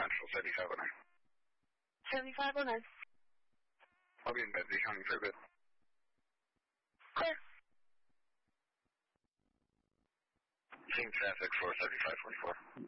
Central 7509. 7509. I'll be in bed. Be counting for a bit. Clear. Seeing traffic for 7544.